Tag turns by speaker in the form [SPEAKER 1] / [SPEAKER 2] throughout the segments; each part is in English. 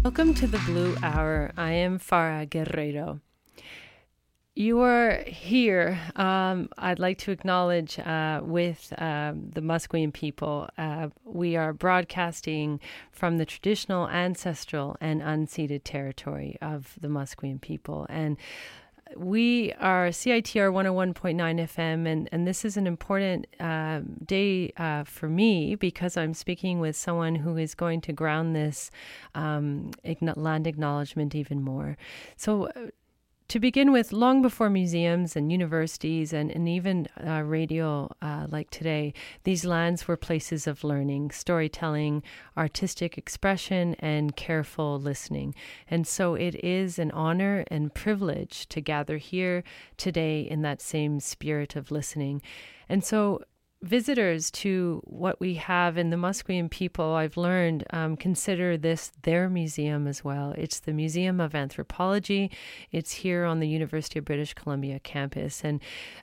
[SPEAKER 1] Welcome to the Blue Hour. I am Farah Guerrero. You are here. I'd like to acknowledge with the Musqueam people. We are broadcasting from the traditional, ancestral, and unceded territory of the Musqueam people. And we are CITR 101.9 FM, and this is an important day for me because I'm speaking with someone who is going to ground this land acknowledgement even more. So to begin with, long before museums and universities and even radio like today, these lands were places of learning, storytelling, artistic expression, and careful listening. And so it is an honor and privilege to gather here today in that same spirit of listening. And so visitors to what we have in the Musqueam people, I've learned, consider this their museum as well. It's the Museum of Anthropology. It's here on the University of British Columbia campus. And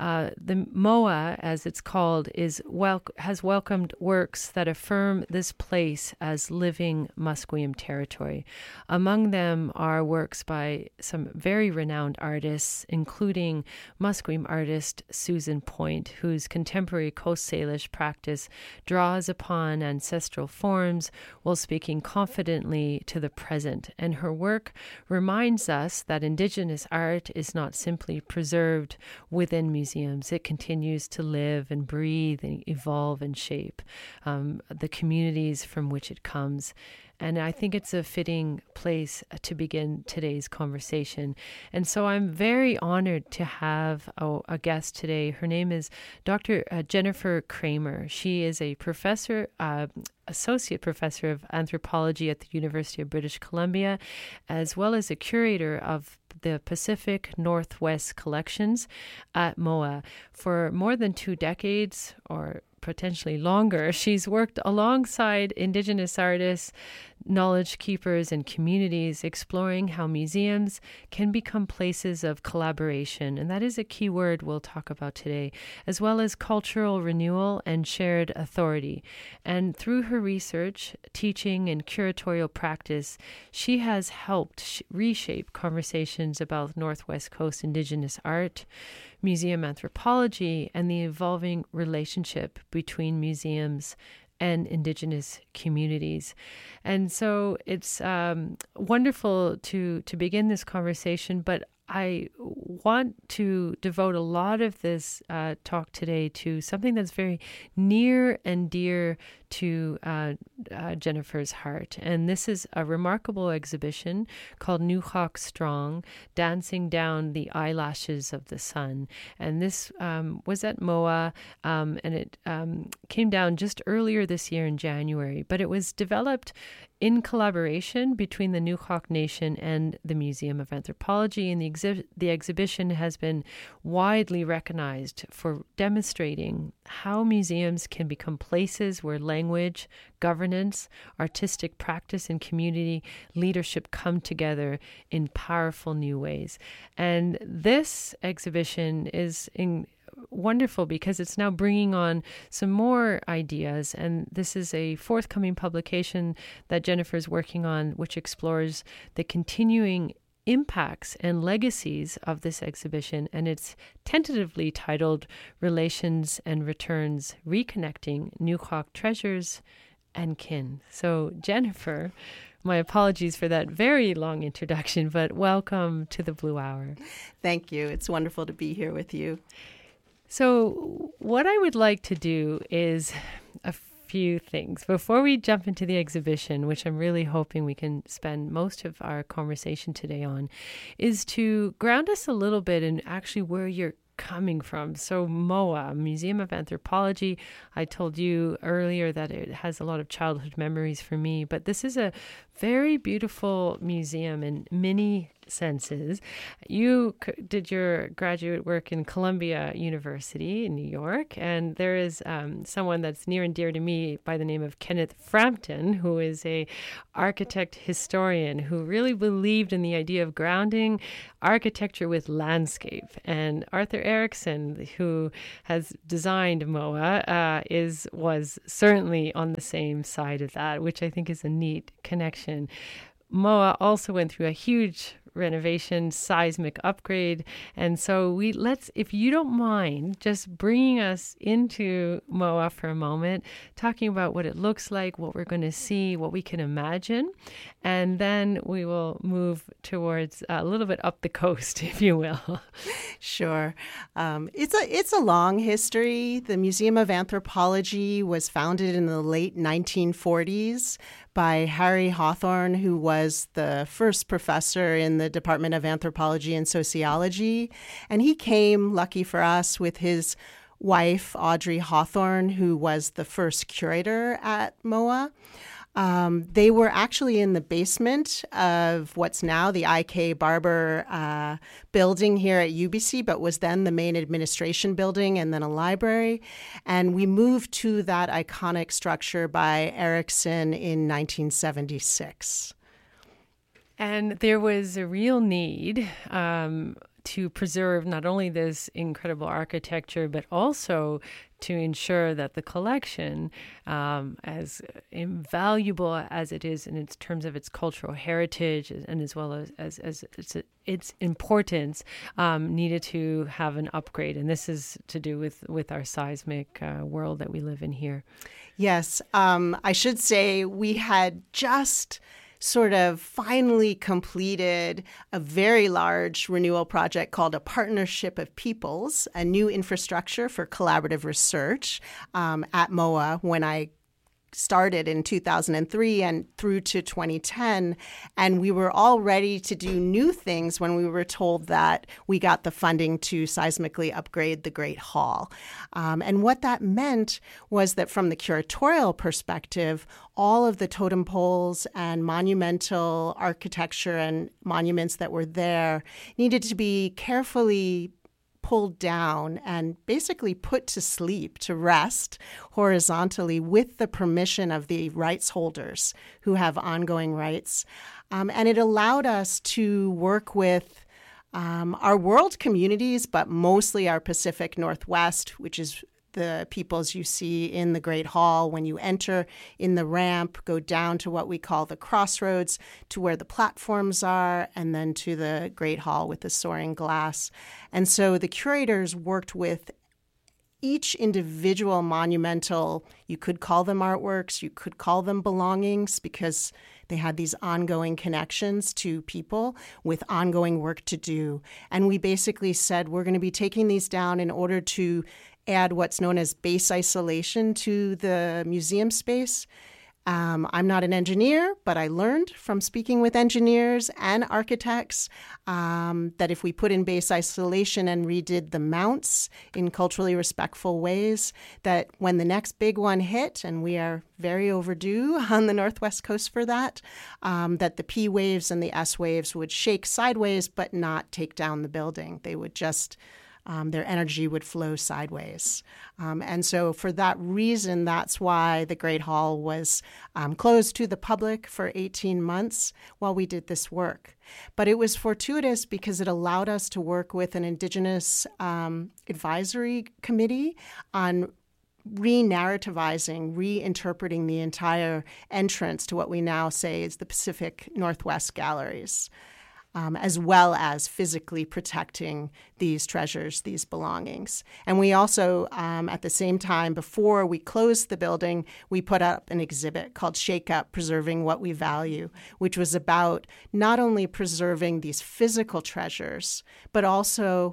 [SPEAKER 1] the MOA, as it's called, has welcomed works that affirm this place as living Musqueam territory. Among them are works by some very renowned artists, including Musqueam artist Susan Point, whose contemporary Coast Salish practice draws upon ancestral forms while speaking confidently to the present. And her work reminds us that Indigenous art is not simply preserved within museums. It continues to live and breathe and evolve and shape the communities from which it comes. And I think it's a fitting place to begin today's conversation. And so I'm very honored to have a guest today. Her name is Dr. Jennifer Kramer. She is a professor, associate professor of anthropology at the University of British Columbia, as well as a curator of the Pacific Northwest collections at MOA. For more than 2 decades, or potentially longer, she's worked alongside Indigenous artists, knowledge keepers, and communities, exploring how museums can become places of collaboration. And that is a key word we'll talk about today, as well as cultural renewal and shared authority. And through her research, teaching, and curatorial practice, she has helped reshape conversations about Northwest Coast Indigenous art, museum anthropology, and the evolving relationship between museums and Indigenous communities. And so it's wonderful to begin this conversation, but I want to devote a lot of this talk today to something that's very near and dear to Jennifer's heart. And this is a remarkable exhibition called Nukok Strong, Dancing Down the Eyelashes of the Sun. And this was at MOA, and it came down just earlier this year in January. But it was developed in collaboration between the Nukok Nation and the Museum of Anthropology, and the exhibition has been widely recognized for demonstrating how museums can become places where language, governance, artistic practice, and community leadership come together in powerful new ways. And this exhibition is wonderful because it's now bringing on some more ideas, and this is a forthcoming publication that Jennifer's working on, which explores the continuing impacts and legacies of this exhibition, and it's tentatively titled Relations and Returns: Reconnecting Nukok Treasures and Kin. So Jennifer, my apologies for that very long introduction, but welcome to the Blue Hour.
[SPEAKER 2] Thank you. It's wonderful to be here with you.
[SPEAKER 1] So what I would like to do is a few things. Before we jump into the exhibition, which I'm really hoping we can spend most of our conversation today on, is to ground us a little bit in actually where you're coming from. So MOA, Museum of Anthropology, I told you earlier that it has a lot of childhood memories for me, but this is a very beautiful museum in many senses. You did your graduate work in Columbia University in New York, and there is someone that's near and dear to me by the name of Kenneth Frampton, who is a architect historian who really believed in the idea of grounding architecture with landscape. And Arthur Erickson, who has designed MOA, was certainly on the same side of that, which I think is a neat connection. MOA also went through a huge renovation, seismic upgrade. And so if you don't mind, just bringing us into MOA for a moment, talking about what it looks like, what we're going to see, what we can imagine. And then we will move towards a little bit up the coast, if you will.
[SPEAKER 2] Sure. It's a long history. The Museum of Anthropology was founded in the late 1940s by Harry Hawthorne, who was the first professor in the Department of Anthropology and Sociology. And he came, lucky for us, with his wife, Audrey Hawthorne, who was the first curator at MOA. They were actually in the basement of what's now the I.K. Barber building here at UBC, but was then the main administration building and then a library. And we moved to that iconic structure by Erickson in 1976.
[SPEAKER 1] And there was a real need to preserve not only this incredible architecture, but also to ensure that the collection, as invaluable as it is in its terms of its cultural heritage and as well as its importance, needed to have an upgrade. And this is to do with our seismic world that we live in here.
[SPEAKER 2] Yes. I should say we had just sort of finally completed a very large renewal project called a Partnership of Peoples, a new infrastructure for collaborative research at MOA when I started in 2003 and through to 2010. And we were all ready to do new things when we were told that we got the funding to seismically upgrade the Great Hall. And what that meant was that from the curatorial perspective, all of the totem poles and monumental architecture and monuments that were there needed to be carefully pulled down and basically put to sleep, to rest horizontally with the permission of the rights holders who have ongoing rights. And it allowed us to work with our world communities, but mostly our Pacific Northwest, which is the peoples you see in the Great Hall when you enter in the ramp, go down to what we call the crossroads, to where the platforms are, and then to the Great Hall with the soaring glass. And so the curators worked with each individual monumental, you could call them artworks, you could call them belongings, because they had these ongoing connections to people with ongoing work to do. And we basically said, we're going to be taking these down in order to add what's known as base isolation to the museum space. I'm not an engineer, but I learned from speaking with engineers and architects that if we put in base isolation and redid the mounts in culturally respectful ways, that when the next big one hit, and we are very overdue on the Northwest coast for that, that the P waves and the S waves would shake sideways but not take down the building. They would just their energy would flow sideways. And so for that reason, that's why the Great Hall was closed to the public for 18 months while we did this work. But it was fortuitous because it allowed us to work with an Indigenous advisory committee on re-narrativizing, reinterpreting the entire entrance to what we now say is the Pacific Northwest Galleries. As well as physically protecting these treasures, these belongings. And we also, at the same time, before we closed the building, we put up an exhibit called Shake Up, Preserving What We Value, which was about not only preserving these physical treasures, but also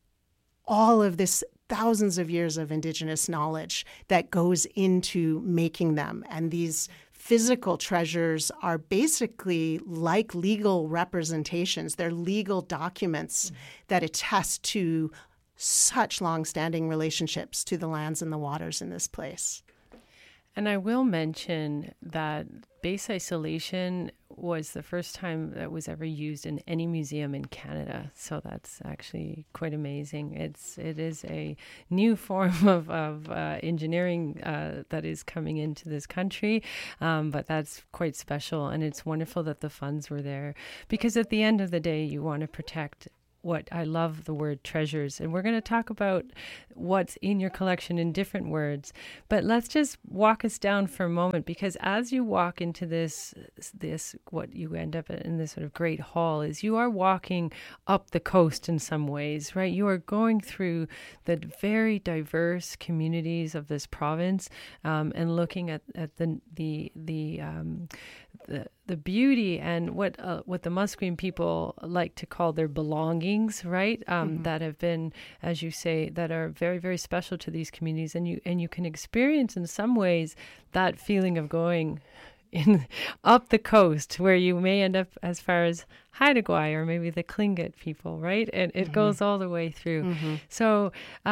[SPEAKER 2] all of this thousands of years of Indigenous knowledge that goes into making them. And these physical treasures are basically like legal representations. They're legal documents that attest to such long-standing relationships to the lands and the waters in this place.
[SPEAKER 1] And I will mention that base isolation was the first time that was ever used in any museum in Canada. So that's actually quite amazing. It is a new form of engineering that is coming into this country, but that's quite special. And it's wonderful that the funds were there, because at the end of the day, you want to protect what I love the word treasures. And we're going to talk about what's in your collection in different words. But let's just walk us down for a moment, because as you walk into this, what you end up in this sort of great hall is you are walking up the coast in some ways, right? You are going through the very diverse communities of this province, and looking at the beauty and what the Musqueam people like to call their belongings, right? That have been, as you say, that are very, very special to these communities, and you can experience in some ways that feeling of going up the coast, where you may end up as far as Haida Gwaii or maybe the Tlingit people, right? And it goes all the way through. So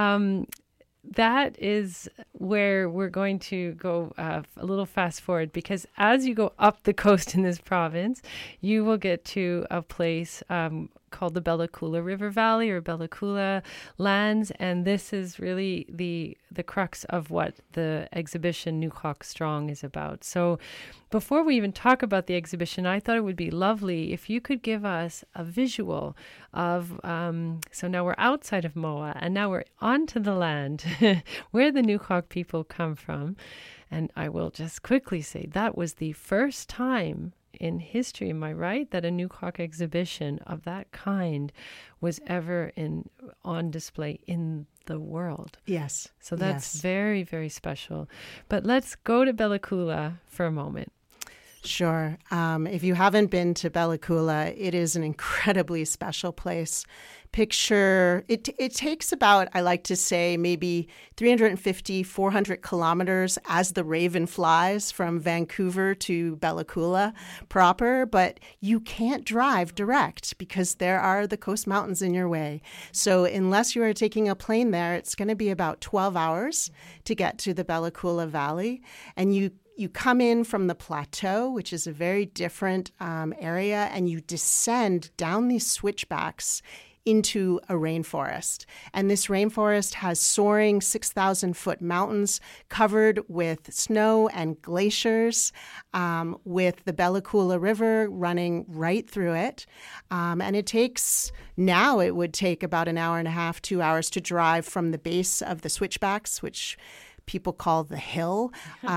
[SPEAKER 1] that is where we're going to go a little fast forward, because as you go up the coast in this province, you will get to a place called the Bella Coola River Valley, or Bella Coola lands, and this is really the crux of what the exhibition Nukok Strong is about. So before we even talk about the exhibition, I thought it would be lovely if you could give us a visual of, so now we're outside of Moa, and now we're onto the land where the Nukok people come from. And I will just quickly say that was the first time in history, am I right, that a Nukok exhibition of that kind was ever on display in the world?
[SPEAKER 2] Yes.
[SPEAKER 1] So that's very, very special. But let's go to Bella Coola for a moment.
[SPEAKER 2] Sure. If you haven't been to Bella Coola, it is an incredibly special place. Picture, it takes about, I like to say, maybe 350, 400 kilometers as the Raven flies from Vancouver to Bella Coola proper, but you can't drive direct because there are the Coast Mountains in your way. So unless you are taking a plane there, it's going to be about 12 hours to get to the Bella Coola Valley. And you come in from the plateau, which is a very different area, and you descend down these switchbacks into a rainforest. And this rainforest has soaring 6,000-foot mountains covered with snow and glaciers, with the Bella Coola River running right through it. And it would take about an hour and a half, 2 hours to drive from the base of the switchbacks, which people call the hill,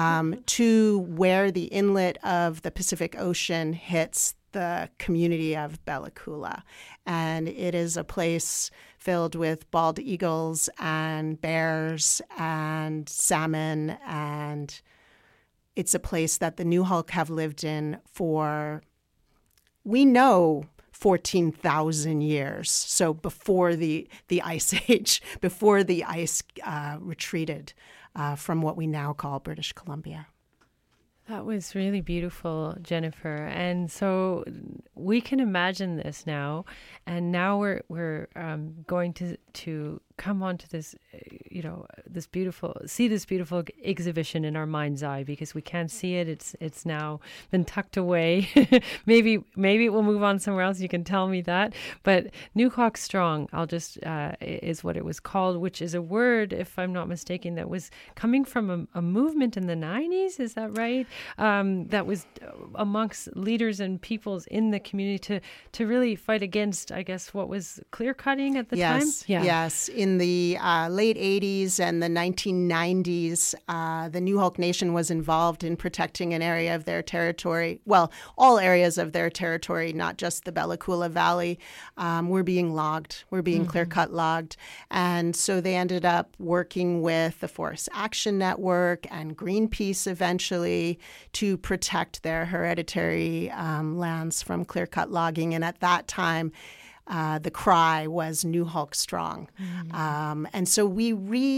[SPEAKER 2] to where the inlet of the Pacific Ocean hits the community of Bella Coola. And it is a place filled with bald eagles and bears and salmon, and it's a place that the Nuxalk have lived in for, we know, 14,000 years. So before the Ice Age, before the ice retreated from what we now call British Columbia.
[SPEAKER 1] That was really beautiful, Jennifer. And so we can imagine this now. And now we're going to come onto this, this beautiful exhibition in our mind's eye, because we can't see it. It's now been tucked away. maybe it will move on somewhere else. You can tell me that. But Nukok Strong, is what it was called, which is a word, if I'm not mistaken, that was coming from a movement in the 90s. Is that right? That was amongst leaders and peoples in the community to really fight against, I guess, what was clear cutting at the time?
[SPEAKER 2] Yes. In the late 80s and the 1990s, the Nuxalk Nation was involved in protecting an area of their territory. Well, all areas of their territory, not just the Bella Coola Valley, were being logged. Were being clear-cut logged. And so they ended up working with the Forest Action Network and Greenpeace eventually to protect their hereditary lands from clear-cut logging. And at that time, the cry was Nuxalk Strong. And so we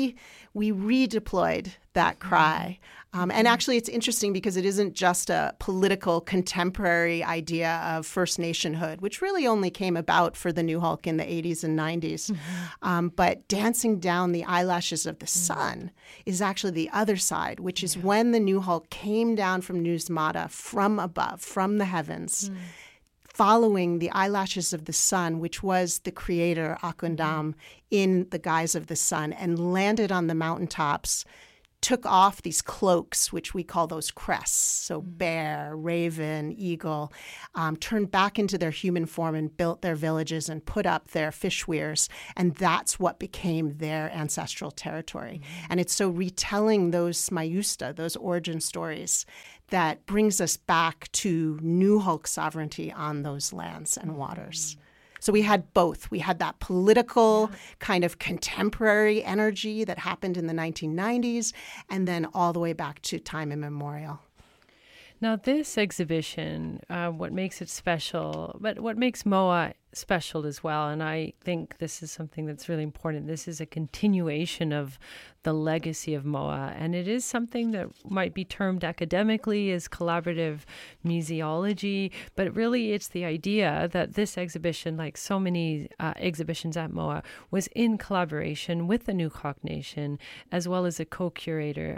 [SPEAKER 2] redeployed that cry. And actually, it's interesting because it isn't just a political contemporary idea of First Nationhood, which really only came about for the Nuxalk in the 80s and 90s. But dancing down the eyelashes of the sun is actually the other side, which is when the Nuxalk came down from Nusmata, from above, from the heavens, following the eyelashes of the sun, which was the creator, Akundam, in the guise of the sun, and landed on the mountaintops took off these cloaks, which we call those crests, so bear, raven, eagle, turned back into their human form and built their villages and put up their fish weirs, and that's what became their ancestral territory. And it's so retelling those Mayusta, those origin stories, that brings us back to Nujulk sovereignty on those lands and waters. So we had both. We had that political kind of contemporary energy that happened in the 1990s, and then all the way back to time immemorial.
[SPEAKER 1] Now, this exhibition, what makes it special, but what makes MOA special as well, and I think this is something that's really important, this is a continuation of the legacy of MOA, and it is something that might be termed academically as collaborative museology, but really it's the idea that this exhibition, like so many exhibitions at MOA, was in collaboration with the Nujulk Nation, as well as a co-curator,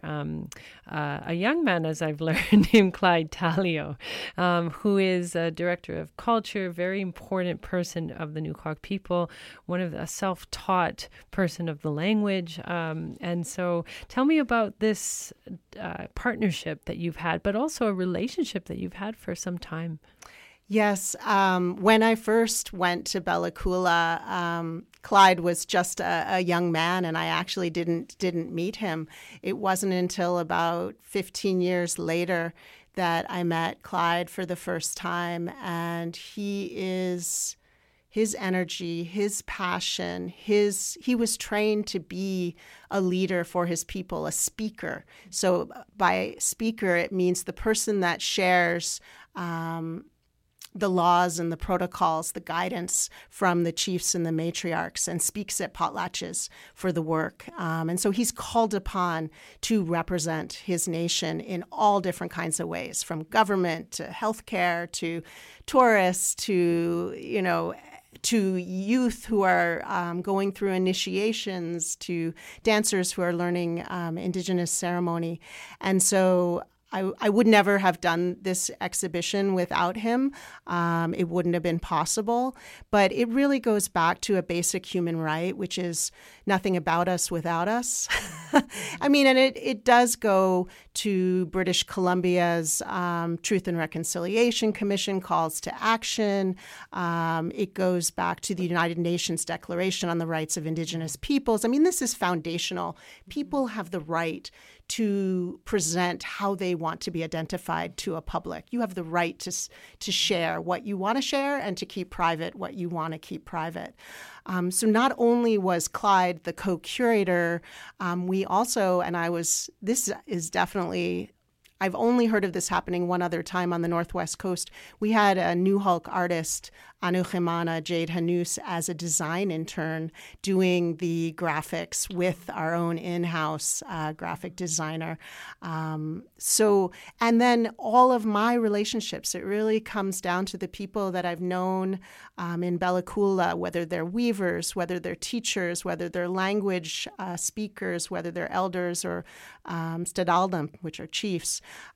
[SPEAKER 1] a young man, as I've learned, named Clyde Talio, who is a director of culture, very important person of the Nujulk people, a self-taught person of the language. And so tell me about this partnership that you've had, but also a relationship that you've had for some time.
[SPEAKER 2] Yes. When I first went to Bella Coola, Clyde was just a young man, and I actually didn't meet him. It wasn't until about 15 years later that I met Clyde for the first time, and his energy, his passion, he was trained to be a leader for his people, a speaker. So by speaker, it means the person that shares the laws and the protocols, the guidance from the chiefs and the matriarchs, and speaks at potlatches for the work. And so he's called upon to represent his nation in all different kinds of ways, from government to healthcare to tourists to, to youth who are going through initiations, to dancers who are learning indigenous ceremony. And so I would never have done this exhibition without him. It wouldn't have been possible. But it really goes back to a basic human right, which is nothing about us without us. I mean, and it does go to British Columbia's Truth and Reconciliation Commission calls to action. It goes back to the United Nations Declaration on the Rights of Indigenous Peoples. I mean, this is foundational. People have the right to present how they want to be identified to a public. You have the right to share what you want to share and to keep private what you want to keep private. So not only was Clyde the co-curator, we also, this is definitely, I've only heard of this happening one other time on the Northwest Coast. We had a Nujulk artist, Anuhimana Jade Hanus, as a design intern doing the graphics with our own in-house graphic designer. And then all of my relationships, it really comes down to the people that I've known in Bella Coola, whether they're weavers, whether they're teachers, whether they're language speakers, whether they're elders or stadaldam, which are chiefs.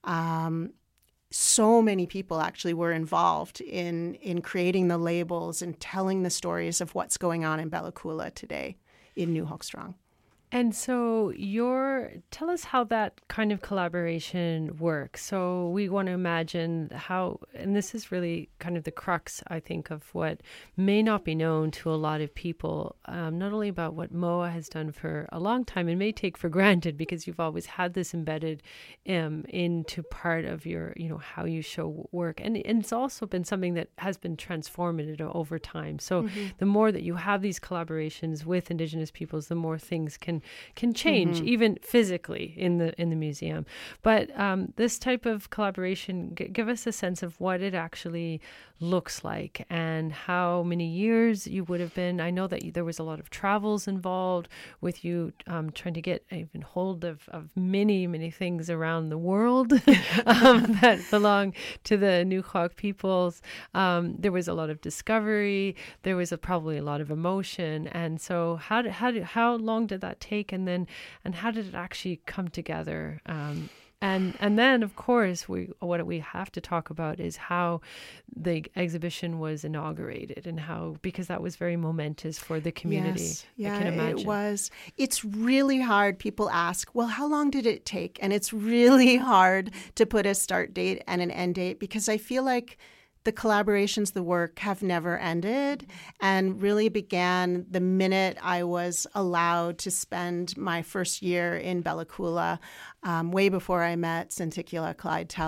[SPEAKER 2] So many people actually were involved in creating the labels and telling the stories of what's going on in Bella Coola today in Nujulk Strong.
[SPEAKER 1] And so tell us how that kind of collaboration works. So we want to imagine how, and this is really kind of the crux, I think, of what may not be known to a lot of people, not only about what MOA has done for a long time and may take for granted because you've always had this embedded into part of your, how you show work. And it's also been something that has been transformative over time. So the more that you have these collaborations with Indigenous peoples, the more things can change, even physically in the museum. But this type of collaboration, give us a sense of what it actually looks like and how many years you would have been. I know that there was a lot of travels involved with you trying to get even hold of many, many things around the world that belong to the Nujulk peoples. There was a lot of discovery. There was probably a lot of emotion. And so how long did that take? And how did it actually come together And then, of course, what we have to talk about is how the exhibition was inaugurated and how, because that was very momentous for the community.
[SPEAKER 2] Yes,
[SPEAKER 1] I
[SPEAKER 2] yeah,
[SPEAKER 1] can imagine.
[SPEAKER 2] it was. It's really hard. People ask, well, how long did it take? And it's really hard to put a start date and an end date because I feel like the collaborations, the work have never ended and really began the minute I was allowed to spend my first year in Bella Coola, way before I met Centicula Clyde